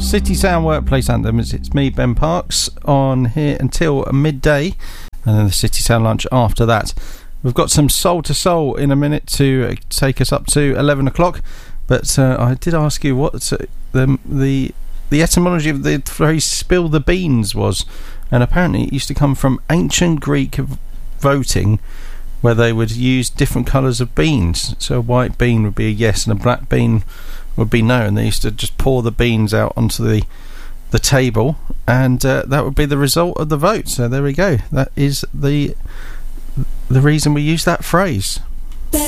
City Sound Workplace Anthems. It's me, Ben Parks, on here until midday, and then the City Sound lunch after that. We've got some Soul to Soul in a minute to take us up to 11 o'clock, but I did ask you what the etymology of the phrase "spill the beans" was, and apparently it used to come from ancient Greek voting, where they would use different colours of beans. So a white bean would be a yes and a black bean would be no, and they used to just pour the beans out onto the table, and that would be the result of the vote. So there we go. That is the reason we use that phrase.